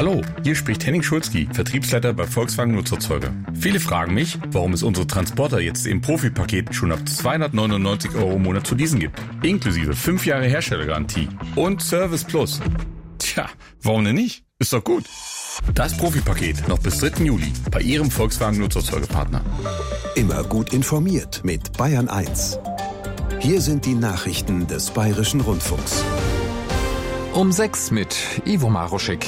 Hallo, hier spricht Henning Schulzki, Vertriebsleiter bei Volkswagen Nutzerzeuger. Viele fragen mich, warum es unsere Transporter jetzt im Profi-Paket schon ab 299 € im Monat zu leasen gibt. Inklusive 5 Jahre Herstellergarantie und Service Plus. Tja, warum denn nicht? Ist doch gut. Das Profi-Paket noch bis 3. Juli bei Ihrem Volkswagen Nutzerzeugerpartner. Immer gut informiert mit Bayern 1. Hier sind die Nachrichten des Bayerischen Rundfunks. Um 6 mit Ivo Maruschek.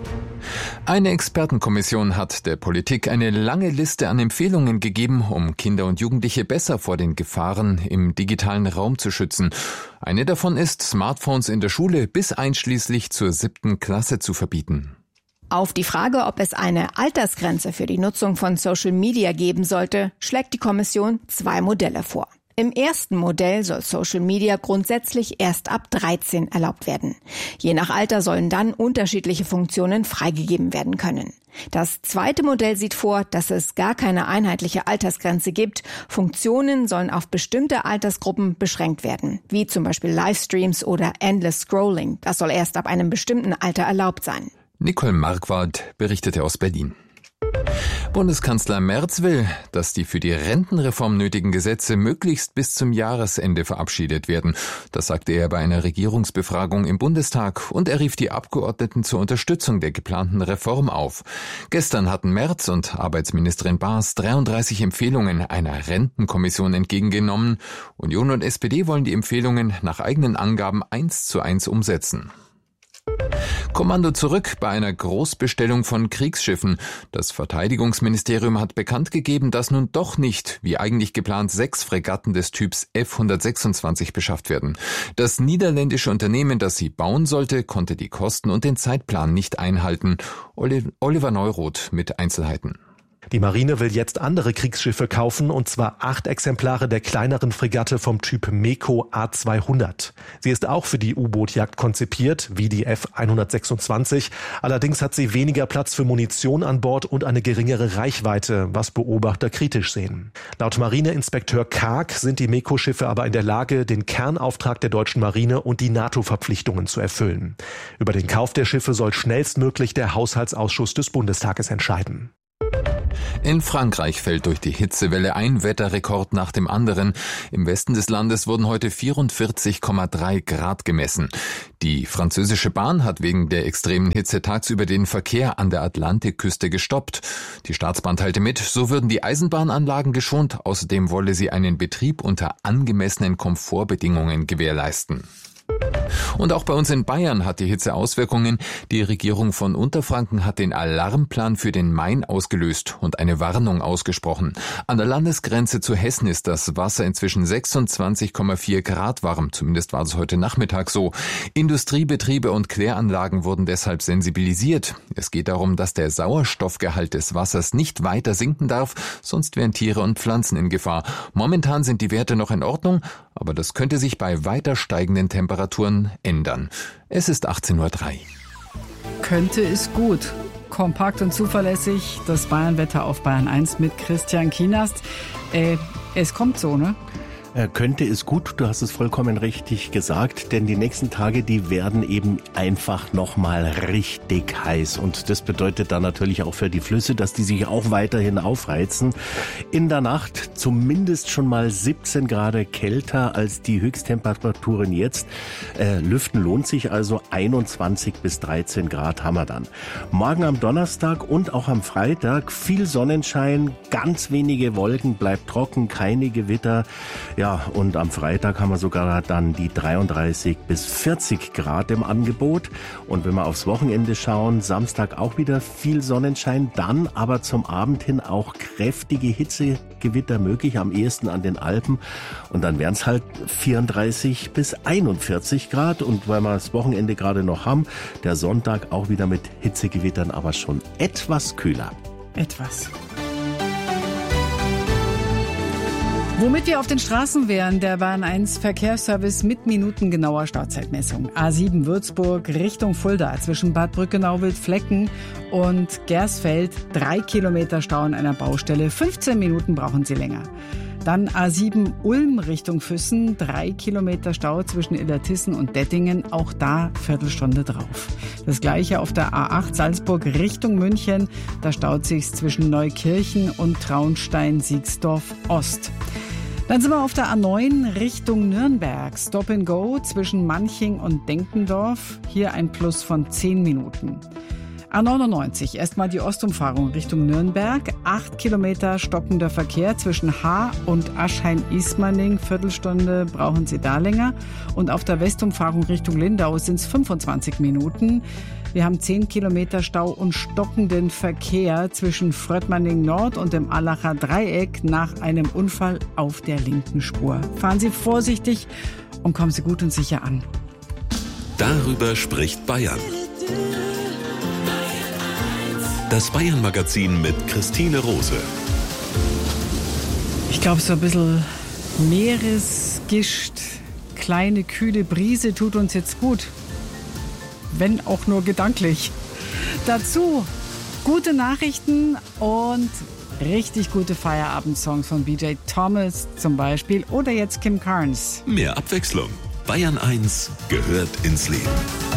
Eine Expertenkommission hat der Politik eine lange Liste an Empfehlungen gegeben, um Kinder und Jugendliche besser vor den Gefahren im digitalen Raum zu schützen. Eine davon ist, Smartphones in der Schule bis einschließlich zur 7. Klasse zu verbieten. Auf die Frage, ob es eine Altersgrenze für die Nutzung von Social Media geben sollte, schlägt die Kommission 2 Modelle vor. Im ersten Modell soll Social Media grundsätzlich erst ab 13 erlaubt werden. Je nach Alter sollen dann unterschiedliche Funktionen freigegeben werden können. Das zweite Modell sieht vor, dass es gar keine einheitliche Altersgrenze gibt. Funktionen sollen auf bestimmte Altersgruppen beschränkt werden, wie zum Beispiel Livestreams oder Endless Scrolling. Das soll erst ab einem bestimmten Alter erlaubt sein. Nicole Marquardt berichtete aus Berlin. Bundeskanzler Merz will, dass die für die Rentenreform nötigen Gesetze möglichst bis zum Jahresende verabschiedet werden. Das sagte er bei einer Regierungsbefragung im Bundestag und er rief die Abgeordneten zur Unterstützung der geplanten Reform auf. Gestern hatten Merz und Arbeitsministerin Baas 33 Empfehlungen einer Rentenkommission entgegengenommen. Union und SPD wollen die Empfehlungen nach eigenen Angaben 1:1 umsetzen. Kommando zurück bei einer Großbestellung von Kriegsschiffen. Das Verteidigungsministerium hat bekannt gegeben, dass nun doch nicht, wie eigentlich geplant, 6 Fregatten des Typs F-126 beschafft werden. Das niederländische Unternehmen, das sie bauen sollte, konnte die Kosten und den Zeitplan nicht einhalten. Oliver Neuroth mit Einzelheiten. Die Marine will jetzt andere Kriegsschiffe kaufen, und zwar 8 Exemplare der kleineren Fregatte vom Typ MEKO A200. Sie ist auch für die U-Boot-Jagd konzipiert, wie die F-126. Allerdings hat sie weniger Platz für Munition an Bord und eine geringere Reichweite, was Beobachter kritisch sehen. Laut Marineinspekteur Karg sind die MEKO-Schiffe aber in der Lage, den Kernauftrag der deutschen Marine und die NATO-Verpflichtungen zu erfüllen. Über den Kauf der Schiffe soll schnellstmöglich der Haushaltsausschuss des Bundestages entscheiden. In Frankreich fällt durch die Hitzewelle ein Wetterrekord nach dem anderen. Im Westen des Landes wurden heute 44,3 Grad gemessen. Die französische Bahn hat wegen der extremen Hitze tagsüber den Verkehr an der Atlantikküste gestoppt. Die Staatsbahn teilte mit, so würden die Eisenbahnanlagen geschont. Außerdem wolle sie einen Betrieb unter angemessenen Komfortbedingungen gewährleisten. Und auch bei uns in Bayern hat die Hitze Auswirkungen. Die Regierung von Unterfranken hat den Alarmplan für den Main ausgelöst und eine Warnung ausgesprochen. An der Landesgrenze zu Hessen ist das Wasser inzwischen 26,4 Grad warm. Zumindest war es heute Nachmittag so. Industriebetriebe und Kläranlagen wurden deshalb sensibilisiert. Es geht darum, dass der Sauerstoffgehalt des Wassers nicht weiter sinken darf, sonst wären Tiere und Pflanzen in Gefahr. Momentan sind die Werte noch in Ordnung, aber das könnte sich bei weiter steigenden Temperaturen ändern. Es ist 18:03 Uhr. Könnte ist gut. Kompakt und zuverlässig. Das Bayernwetter auf Bayern 1 mit Christian Kienast. Es kommt so, ne? Könnte ist gut, du hast es vollkommen richtig gesagt, denn die nächsten Tage, die werden eben einfach nochmal richtig heiß und das bedeutet dann natürlich auch für die Flüsse, dass die sich auch weiterhin aufheizen. In der Nacht zumindest schon mal 17 Grad kälter als die Höchsttemperaturen jetzt. Lüften lohnt sich also, 21 bis 13 Grad haben wir dann. Morgen am Donnerstag und auch am Freitag viel Sonnenschein, ganz wenige Wolken, bleibt trocken, keine Gewitter. Ja, und am Freitag haben wir sogar dann die 33 bis 40 Grad im Angebot. Und wenn wir aufs Wochenende schauen, Samstag auch wieder viel Sonnenschein, dann aber zum Abend hin auch kräftige Hitzegewitter möglich, am ehesten an den Alpen. Und dann wären es halt 34 bis 41 Grad. Und weil wir das Wochenende gerade noch haben, der Sonntag auch wieder mit Hitzegewittern, aber schon etwas kühler. Etwas. Womit wir auf den Straßen wären, der Bayern 1 Verkehrsservice mit minutengenauer Startzeitmessung. A7 Würzburg Richtung Fulda zwischen Bad Brückenau, Wildflecken und Gersfeld. 3 Kilometer Stau an einer Baustelle. 15 Minuten brauchen Sie länger. Dann A7 Ulm Richtung Füssen, 3 Kilometer Stau zwischen Illertissen und Dettingen, auch da Viertelstunde drauf. Das gleiche auf der A8 Salzburg Richtung München, da staut sich's zwischen Neukirchen und Traunstein-Siegsdorf Ost. Dann sind wir auf der A9 Richtung Nürnberg, Stop and Go zwischen Manching und Denkendorf, hier ein Plus von 10 Minuten. A99, erstmal die Ostumfahrung Richtung Nürnberg. 8 Kilometer stockender Verkehr zwischen Haar und Aschheim-Ismaning. Viertelstunde brauchen Sie da länger. Und auf der Westumfahrung Richtung Lindau sind es 25 Minuten. Wir haben 10 Kilometer Stau und stockenden Verkehr zwischen Fröttmanning Nord und dem Allacher Dreieck nach einem Unfall auf der linken Spur. Fahren Sie vorsichtig und kommen Sie gut und sicher an. Darüber spricht Bayern. Das Bayern-Magazin mit Christine Rose. Ich glaube, so ein bisschen Meeresgischt, kleine kühle Brise tut uns jetzt gut. Wenn auch nur gedanklich. Dazu gute Nachrichten und richtig gute Feierabendsongs von BJ Thomas zum Beispiel oder jetzt Kim Carnes. Mehr Abwechslung. Bayern 1 gehört ins Leben.